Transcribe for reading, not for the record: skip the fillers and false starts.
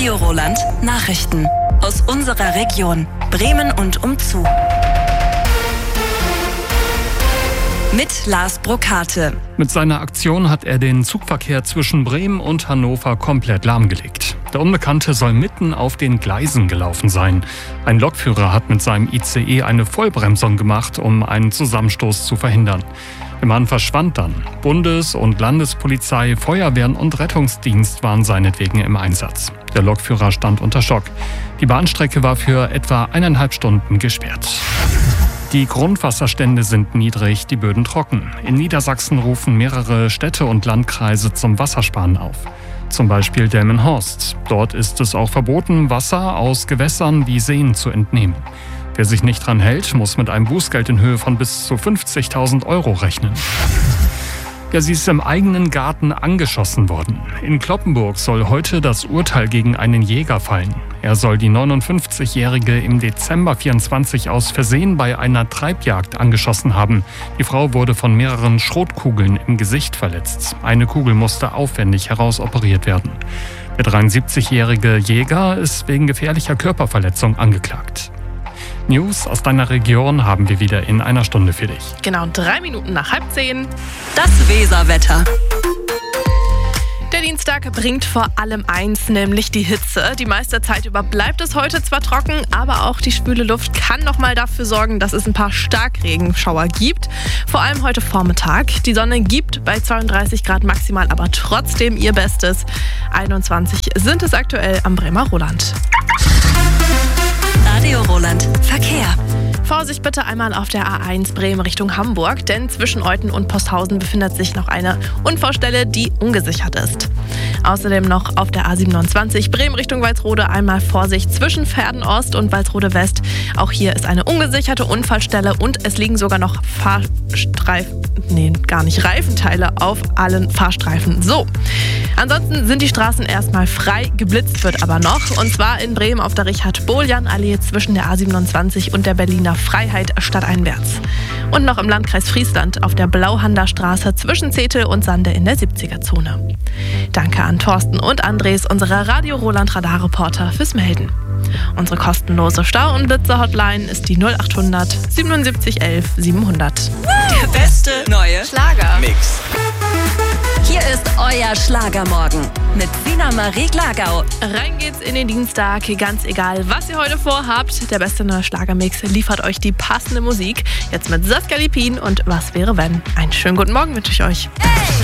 Radio Roland Nachrichten aus unserer Region Bremen und umzu. Mit Lars Brokate. Mit seiner Aktion hat er den Zugverkehr zwischen Bremen und Hannover komplett lahmgelegt. Der Unbekannte soll mitten auf den Gleisen gelaufen sein. Ein Lokführer hat mit seinem ICE eine Vollbremsung gemacht, um einen Zusammenstoß zu verhindern. Der Mann verschwand dann. Bundes- und Landespolizei, Feuerwehren und Rettungsdienst waren seinetwegen im Einsatz. Der Lokführer stand unter Schock. Die Bahnstrecke war für etwa 1,5 Stunden gesperrt. Die Grundwasserstände sind niedrig, die Böden trocken. In Niedersachsen rufen mehrere Städte und Landkreise zum Wassersparen auf. Zum Beispiel Delmenhorst. Dort ist es auch verboten, Wasser aus Gewässern wie Seen zu entnehmen. Wer sich nicht dran hält, muss mit einem Bußgeld in Höhe von bis zu 50.000 Euro rechnen. Ja, sie ist im eigenen Garten angeschossen worden. In Cloppenburg soll heute das Urteil gegen einen Jäger fallen. Er soll die 59-Jährige im Dezember 24 aus Versehen bei einer Treibjagd angeschossen haben. Die Frau wurde von mehreren Schrotkugeln im Gesicht verletzt. Eine Kugel musste aufwendig herausoperiert werden. Der 73-jährige Jäger ist wegen gefährlicher Körperverletzung angeklagt. News aus deiner Region haben wir wieder in einer Stunde für dich. Genau, 3 Minuten nach 9:30. Das Weserwetter. Der Dienstag bringt vor allem eins, nämlich die Hitze. Die meiste Zeit über bleibt es heute zwar trocken, aber auch die schwüle Luft kann nochmal dafür sorgen, dass es ein paar Starkregenschauer gibt. Vor allem heute Vormittag. Die Sonne gibt bei 32 Grad maximal, aber trotzdem ihr Bestes. 21 sind es aktuell am Bremer Roland. Radio Roland Verkehr. Vorsicht bitte einmal auf der A1 Bremen Richtung Hamburg, denn zwischen Euthen und Posthausen befindet sich noch eine Unfallstelle, die ungesichert ist. Außerdem noch auf der A27 Bremen Richtung Walsrode einmal Vorsicht zwischen Verden Ost und Walsrode West. Auch hier ist eine ungesicherte Unfallstelle und es liegen sogar noch Reifenteile auf allen Fahrstreifen. So, ansonsten sind die Straßen erstmal frei, geblitzt wird aber noch. Und zwar in Bremen auf der Richard-Bohljan-Allee zwischen der A27 und der Berliner Freiheit stadteinwärts. Und noch im Landkreis Friesland auf der Blauhander Straße zwischen Zetel und Sande in der 70er-Zone. Danke an Thorsten und Andres, unsere Radio Roland Radarreporter, fürs Melden. Unsere kostenlose Stau- und Blitzer-Hotline ist die 0800 77 11 700. Der beste neue Schlager-Mix. Hier ist euer Schlagermorgen mit Sina Marie Glagau. Rein geht's in den Dienstag, ganz egal, was ihr heute vorhabt. Der beste neue Schlagermix liefert euch die passende Musik. Jetzt mit Saskia Lippin und Was wäre wenn. Einen schönen guten Morgen wünsche ich euch.